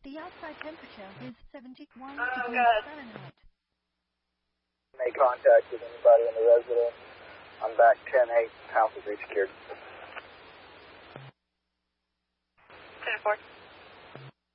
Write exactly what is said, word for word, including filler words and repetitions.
The outside temperature is seventy-one Oh, degrees God. Fahrenheit. Make contact with anybody in the residence. I'm back ten eight. House is resecured. ten four.